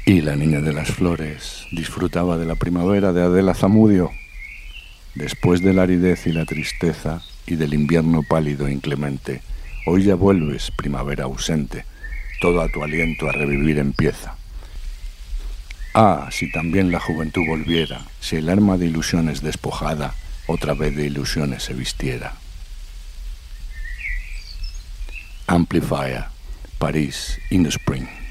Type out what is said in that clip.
Y la niña de las flores disfrutaba de la primavera de Adela Zamudio. Después de la aridez y la tristeza y del invierno pálido e inclemente, hoy ya vuelves, primavera ausente, todo a tu aliento a revivir empieza. Ah, si también la juventud volviera, si el arma de ilusiones despojada otra vez de ilusiones se vistiera. Amplifier, París in the Spring.